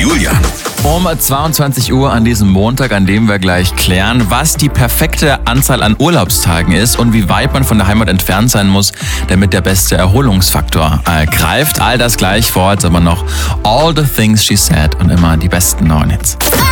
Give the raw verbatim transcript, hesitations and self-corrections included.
Julian. Um zweiundzwanzig Uhr an diesem Montag, an dem wir gleich klären, was die perfekte Anzahl an Urlaubstagen ist und wie weit man von der Heimat entfernt sein muss, damit der beste Erholungsfaktor äh, greift. All das gleich, vor, jetzt aber noch All the Things She Said und immer die besten neuen Hits.